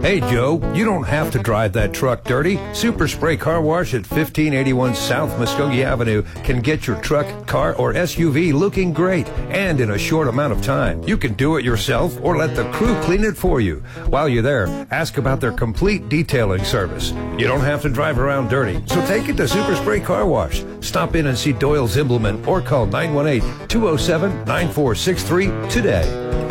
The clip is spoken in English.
Hey, Joe, you don't have to drive that truck dirty. Super Spray Car Wash at 1581 South Muskogee Avenue can get your truck, car, or SUV looking great and in a short amount of time. You can do it yourself or let the crew clean it for you. While you're there, ask about their complete detailing service. You don't have to drive around dirty, so take it to Super Spray Car Wash. Stop in and see Doyle Zimmelman or call 918-207-9463 today.